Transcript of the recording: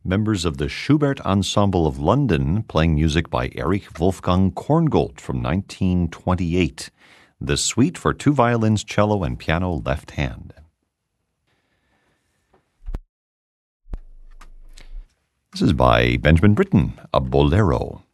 members of the Schubert Ensemble of London playing music by Erich Wolfgang Korngold from 1928. The Suite for two violins, cello, and piano left hand. This is by Benjamin Britten, a bolero.